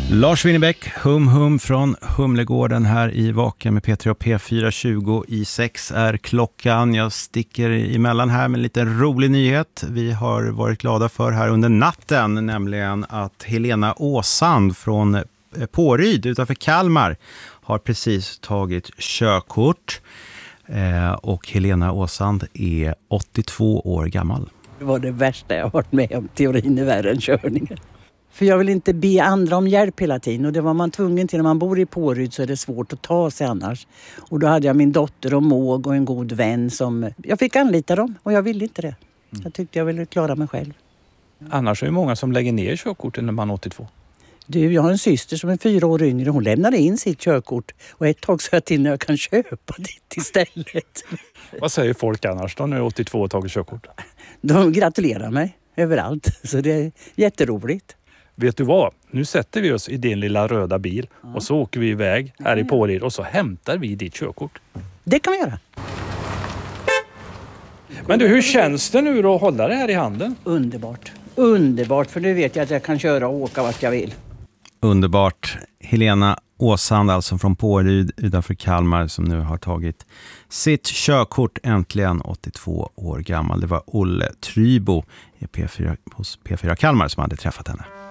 Lars Winnerbäck, hum från Humlegården här i Vaken med P3 och P4. 20:06 är klockan. Jag sticker emellan här med en liten rolig nyhet vi har varit glada för här under natten, nämligen att Helena Åsand från Påryd utanför Kalmar har precis tagit körkort. Och Helena Åsand är 82 år gammal. Det var det värsta jag varit med om. Teorin är värre än körningen. För jag vill inte be andra om hjälp hela tiden. Och det var man tvungen till. När man bor i Påryd så är det svårt att ta sig annars. Och då hade jag min dotter och måg och en god vän som... Jag fick anlita dem och jag ville inte det. Jag tyckte jag ville klara mig själv. Annars är det många som lägger ner körkorten när man är 82. Du, jag har en syster som är 4 år yngre. Hon lämnade in sitt körkort. Och ett tag sa jag till när jag kan köpa ditt istället. Vad säger folk annars då när du är 82 och tagit körkort? De gratulerar mig överallt. Så det är jätteroligt. Vet du vad? Nu sätter vi oss i din lilla röda bil och så åker vi iväg här i Påryd och så hämtar vi ditt körkort. Det kan vi göra. Men du, hur känns det nu då att hålla det här i handen? Underbart. Underbart, för nu vet jag att jag kan köra och åka vart jag vill. Underbart. Helena Åsand alltså från Påryd utanför Kalmar som nu har tagit sitt körkort äntligen, 82 år gammal. Det var Olle Trybo hos P4 Kalmar som hade träffat henne.